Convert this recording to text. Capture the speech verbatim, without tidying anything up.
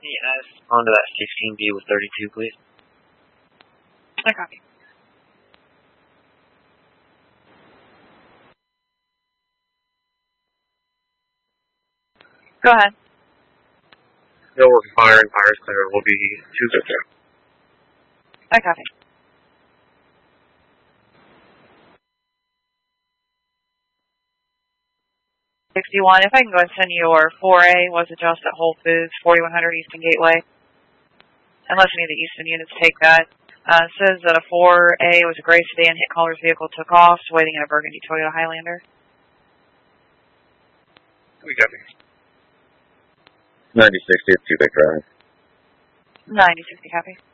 Yes. On to that sixteen B with thirty-two, please. I copy. Go ahead. No, we're firing. Fire's clear. We'll be two zero. I copy. sixty-one, if I can go and send your four A was adjust at Whole Foods, forty-one hundred Easton Gateway. Unless any of the Easton units take that. Uh, it says that a four A was a gray sedan, hit caller's vehicle, took off, waiting in a burgundy Toyota Highlander. We got it. ninety sixty, two big drive. ninety sixty, copy.